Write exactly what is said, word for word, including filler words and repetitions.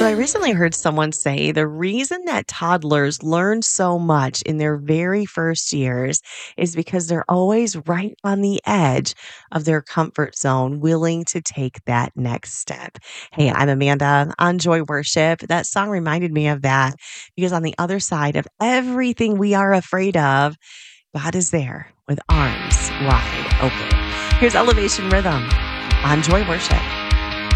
So I recently heard someone say the reason that toddlers learn so much in their very first years is because they're always right on the edge of their comfort zone, willing to take that next step. Hey, I'm Amanda on Joy Worship. That song reminded me of that because on the other side of everything we are afraid of, God is there with arms wide open. Here's Elevation Rhythm on Joy Worship.